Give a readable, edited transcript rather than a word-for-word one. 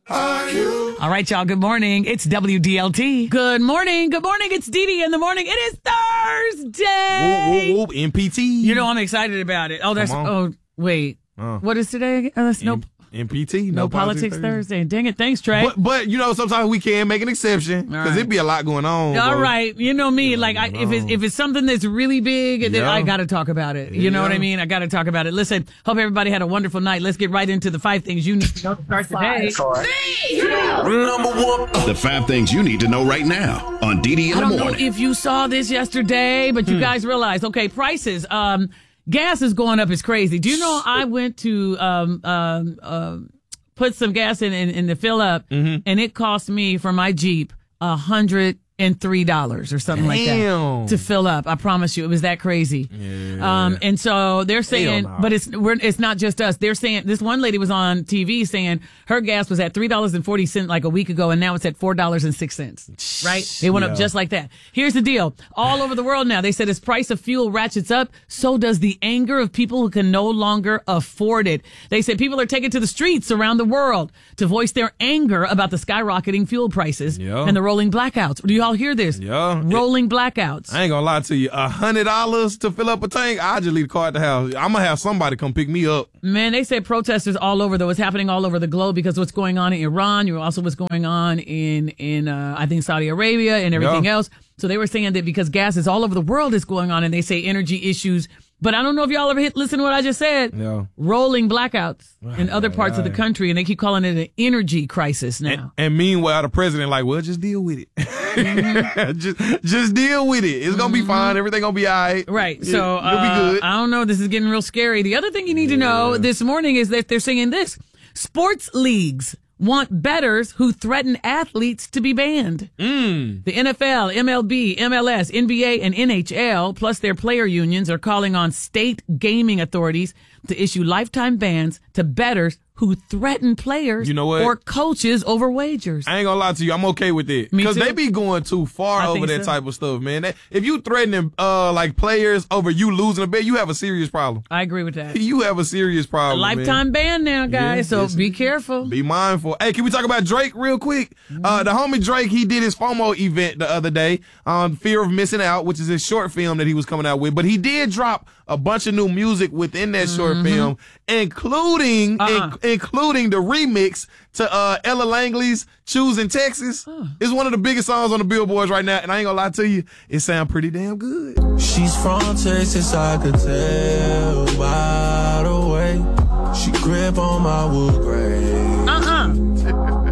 Are you? All right, y'all. Good morning. It's WDLT. Good morning. Good morning. It's Dee Dee in the morning. It is Thursday. Whoop, MPT. You know, I'm excited about it. Oh, wait. What is today? That's MPT. No Politics Thursday. Dang it. Thanks, Trey. But you know, sometimes we can make an exception because it'd be a lot going on. All right. You know me. If it's something that's really big, then I got to talk about it. You know what I mean? I got to talk about it. Listen, hope everybody had a wonderful night. Let's get right into the 5 things you need to know to start today. Number one. The 5 things you need to know right now on Dee Dee in the morning. I don't know if you saw this yesterday, but you guys realized, okay, prices. Gas is going up. It's crazy. Do you know I went to put some gas in to fill up, and it cost me for my Jeep $103 or something like that to fill up. I promise you, it was that crazy. Yeah. And so they're saying, but it's not just us. They're saying this one lady was on TV saying her gas was at $3.40 like a week ago, and now it's at $4.06. Right? It went up just like that. Here's the deal: all over the world now, they said as price of fuel ratchets up, so does the anger of people who can no longer afford it. They said people are taking to the streets around the world to voice their anger about the skyrocketing fuel prices and the rolling blackouts. Do you all hear this? Yeah. Rolling blackouts. I ain't gonna lie to you. $100 to fill up a tank, I just leave the car at the house. I'm gonna have somebody come pick me up. Man, they said protesters all over, though. It's happening all over the globe because what's going on in Iran, also what's going on in I think Saudi Arabia and everything else. So they were saying that because gas is all over the world is going on, and they say energy issues. But I don't know if y'all ever listen to what I just said. Yeah. Rolling blackouts in other parts of the country, and they keep calling it an energy crisis now. And meanwhile, the president well, just deal with it. just deal with it. It's gonna be fine. Everything gonna be all right. Right. So you'll be good. I don't know. This is getting real scary. The other thing you need to know this morning is that they're saying this: sports leagues want bettors who threaten athletes to be banned. The NFL, MLB, MLS, NBA, and NHL, plus their player unions, are calling on state gaming authorities to issue lifetime bans to bettors who threaten players or coaches over wagers. I ain't gonna lie to you, I'm okay with it. Because they be going too far over that type of stuff, man. If you threatening players over you losing a bet, you have a serious problem. I agree with that. You have a serious problem. A lifetime ban now, guys, so be careful. Be mindful. Hey, can we talk about Drake real quick? The homie Drake, he did his FOMO event the other day on Fear of Missing Out, which is his short film that he was coming out with. But he did drop a bunch of new music within that short film, including the remix to Ella Langley's Choosing Texas. It's one of the biggest songs on the billboards right now, and I ain't gonna lie to you, it sounds pretty damn good. She's from Texas, I could tell by the way she grip on my wood grain.